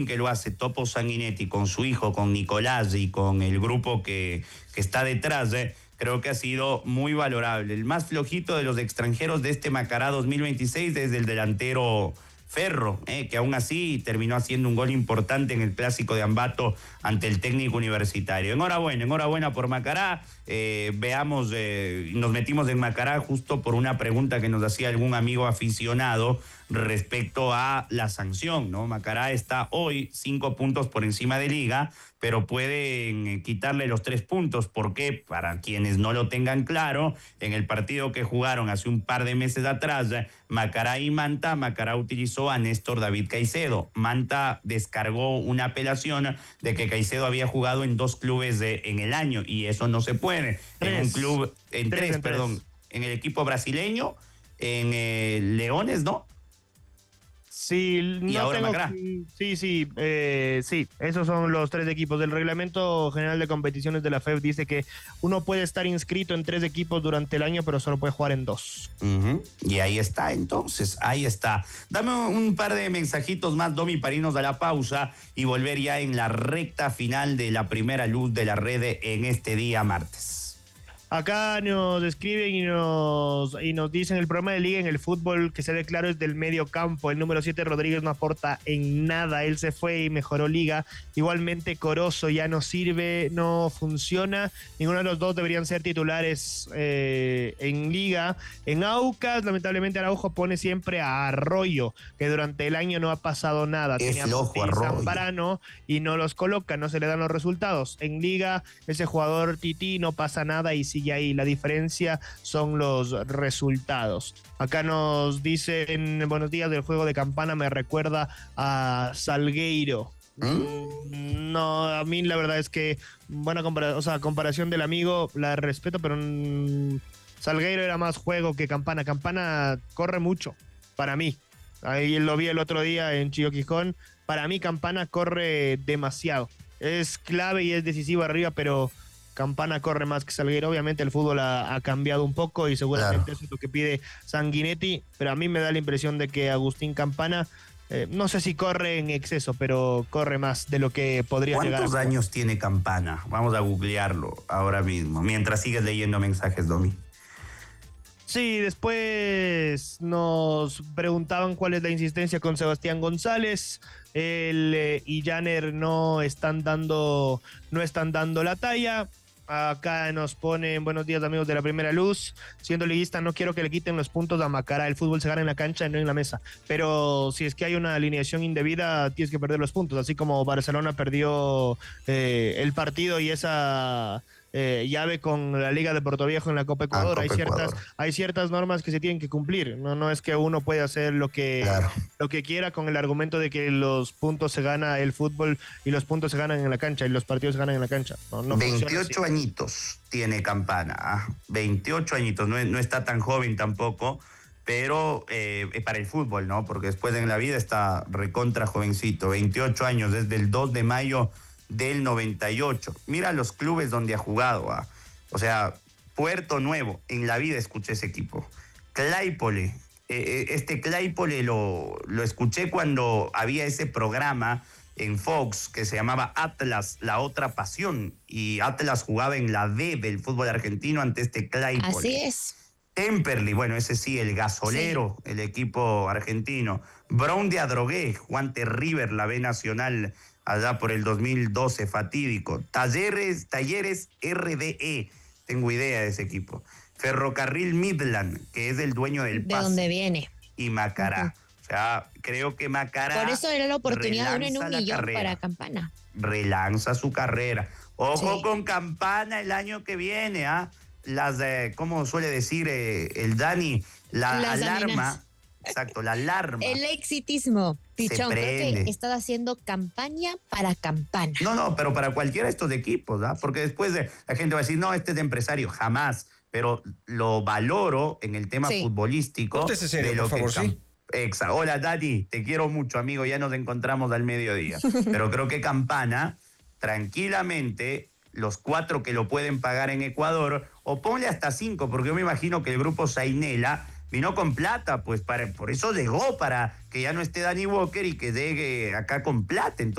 que lo hace Topo Sanguinetti con su hijo, con Nicolás y con el grupo que está detrás, creo que ha sido muy valorable. El más flojito de los extranjeros de este Macará 2026 es el delantero Ferro, que aún así terminó haciendo un gol importante en el clásico de Ambato ante el técnico universitario. Enhorabuena por Macará. Veamos, nos metimos en Macará justo por una pregunta que nos hacía algún amigo aficionado respecto a la sanción, ¿no? Macará está hoy 5 puntos por encima de Liga, pero pueden quitarle los 3 puntos, porque para quienes no lo tengan claro, en el partido que jugaron hace un par de meses atrás, Macará y Manta, Macará utilizó a Néstor David Caicedo. Manta descargó una apelación de que Caicedo había jugado en 2 clubes en el año, y eso no se puede. En un club, en tres, en el equipo brasileño, en Leones, ¿no? Sí, no ahora tengo, Macará. Sí, esos son los 3 equipos. Del Reglamento General de Competiciones de la FEF dice que uno puede estar inscrito en 3 equipos durante el año, pero solo puede jugar en 2. Y ahí está, entonces, ahí está. Dame un par de mensajitos más, Domi, para irnos a la pausa y volver ya en la recta final de la primera luz de la red en este día martes. Acá nos escriben y nos dicen: el problema de Liga en el fútbol, que se ve claro, es del medio campo. El número 7, Rodríguez, no aporta en nada. Él se fue y mejoró Liga. Igualmente Corozo ya no sirve, no funciona. Ninguno de los dos deberían ser titulares en Liga. En Aucas, lamentablemente, Araujo pone siempre a Arroyo, que durante el año no ha pasado nada. Es flojo Arroyo. Zambrano y no los coloca, no se le dan los resultados. En Liga, ese jugador Tití no pasa nada y sigue ahí. La diferencia son los resultados. Acá nos dicen: buenos días, del juego de Campana me recuerda a Salgueiro. No, a mí la verdad es que buena comparación del amigo, la respeto, pero Salgueiro era más juego que Campana. Campana corre mucho, para mí. Ahí lo vi el otro día en Chillo Quijón. Para mí Campana corre demasiado. Es clave y es decisivo arriba, pero Campana corre más que Salgueiro. Obviamente el fútbol ha cambiado un poco y seguramente eso es lo que pide Sanguinetti, pero a mí me da la impresión de que Agustín Campana, no sé si corre en exceso, pero corre más de lo que podría llegar. ¿Cuántos años tiene Campana? Vamos a googlearlo ahora mismo, mientras sigues leyendo mensajes, Domi. Sí, después nos preguntaban cuál es la insistencia con Sebastián González. Él y Janer no están dando la talla. Acá nos ponen: buenos días, amigos de la Primera Luz. Siendo liguista, no quiero que le quiten los puntos a Macará. El fútbol se gana en la cancha y no en la mesa. Pero si es que hay una alineación indebida, tienes que perder los puntos. Así como Barcelona perdió el partido y esa llave con la Liga de Portoviejo en la Copa Ecuador. Hay ciertas normas que se tienen que cumplir. No es que uno puede hacer lo que quiera con el argumento de que los puntos se gana el fútbol y los puntos se ganan en la cancha y los partidos se ganan en la cancha. No 28 añitos tiene Campana, 28 añitos, no está tan joven tampoco, pero para el fútbol, ¿no? Porque después en la vida está recontra jovencito. 28 años, desde el 2 de mayo del 98. Mira los clubes donde ha jugado. O sea, Puerto Nuevo, en la vida escuché ese equipo. Claypole, Claypole lo escuché cuando había ese programa en Fox que se llamaba Atlas, la otra pasión, y Atlas jugaba en la D del fútbol argentino ante este Claypole. Así es. Temperley, bueno, ese sí, el gasolero, sí. El equipo argentino. Brown de Adrogué, Juan T. River, la B Nacional, allá por el 2012, fatídico. Talleres RDE, tengo idea de ese equipo. Ferrocarril Midland, que es el dueño del Paz. De dónde viene. Y Macará. O sea, creo que Macará... Por eso era la oportunidad de uno en 1 millón para Campana. Relanza su carrera. Ojo sí. con Campana el año que viene, ¿cómo suele decir el Dani? Las alarma. Exacto, la alarma. El exitismo. Pichón, creo que estás haciendo campaña para Campana. No, pero para cualquiera de estos equipos, porque después la gente va a decir: no, este es de empresario, jamás. Pero lo valoro en el tema futbolístico. Póntese serio, de lo por favor, sí. Hola, Dani, te quiero mucho, amigo, ya nos encontramos al mediodía. Pero creo que Campana, tranquilamente, los 4 que lo pueden pagar en Ecuador, o ponle hasta 5, porque yo me imagino que el grupo Zainela vino con plata, pues por eso llegó, para que ya no esté Danny Walker y que llegue acá con plata. Entonces,